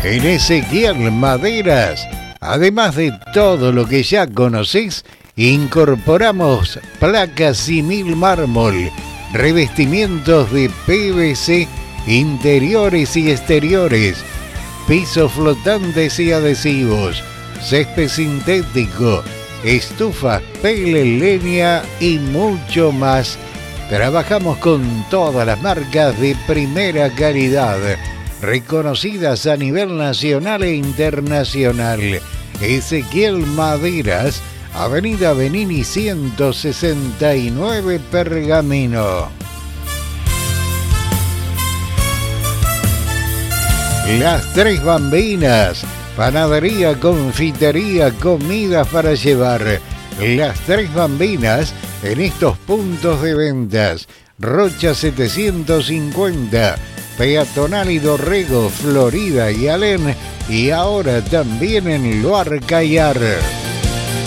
en Ezequiel Maderas. Además de todo lo que ya conocés, incorporamos placas simil mármol, revestimientos de PVC, interiores y exteriores, pisos flotantes y adhesivos, césped sintético, estufas, pele, leña y mucho más. Trabajamos con todas las marcas de primera calidad, reconocidas a nivel nacional e internacional. Ezequiel Maderas, Avenida Benini 169, Pergamino. Las Tres Bambinas, panadería, confitería, comidas para llevar. Las Tres Bambinas en estos puntos de ventas: Rocha 750, Peatonal y Dorrego, Florida y Alén, y ahora también en Loarcayar.